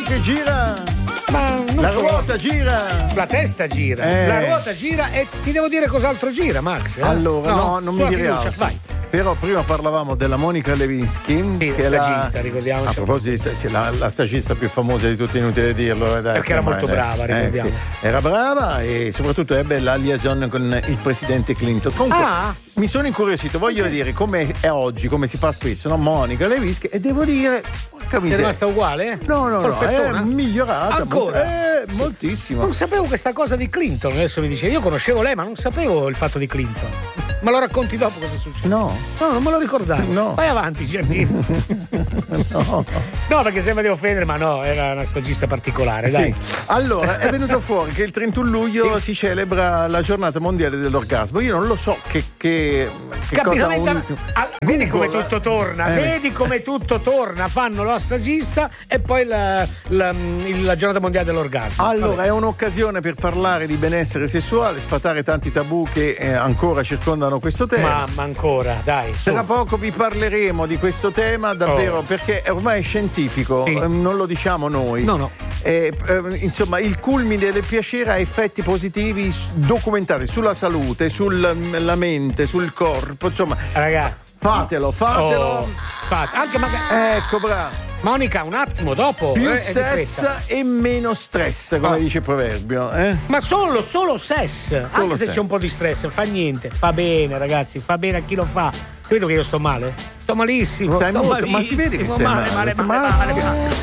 che gira. Ma non La so. ruota gira. La testa gira. La ruota gira e ti devo dire cos'altro gira, Max. Allora, no, non mi dire altro. Vai. Però prima parlavamo della Monica Lewinsky, Sì, che è stagista, ricordiamoci. A proposito di la stagista più famosa di tutte, inutile dirlo. Dai, perché era molto brava, ricordiamo. Sì. Era brava e soprattutto ebbe la liaison con il presidente Clinton. Comunque, mi sono incuriosito, voglio vedere come è oggi, come si fa spesso, no? Monica Lewinsky, e devo dire, porca miseria. È rimasta uguale? No, è migliorata. Ancora? Moltissimo. Non sapevo questa cosa di Clinton, adesso mi dice. Io conoscevo lei, ma non sapevo il fatto di Clinton. Me lo racconti dopo cosa succede? No, non me lo ricordavo. No. Vai avanti, Giannino. No, perché sembra di offendere, ma no, era una stagista particolare, dai. Sì. Allora, è venuto fuori che il 31 luglio si celebra la giornata mondiale dell'orgasmo. Io non lo so che cosa ha unito. Vedi come tutto torna, vedi come tutto torna. Fanno la stagista e poi la giornata mondiale dell'orgasmo. Allora, è un'occasione per parlare di benessere sessuale, sfatare tanti tabù che ancora circondano questo tema. Ma ancora, dai. Tra poco vi parleremo di questo tema davvero perché ormai è scientifico, non lo diciamo noi. No. Insomma, il culmine del piacere ha effetti positivi documentati sulla salute, sulla mente, sul corpo. Insomma, ragazzi, fatelo. Anche magari. Ecco, bravo. Monica, un attimo dopo. Più sesso e meno stress, come dice il proverbio. Ma solo sesso. Anche se c'è un po' di stress, fa niente. Fa bene, ragazzi, fa bene a chi lo fa. Credo che io sto male. Sto malissimo. Ma si vede che stai male.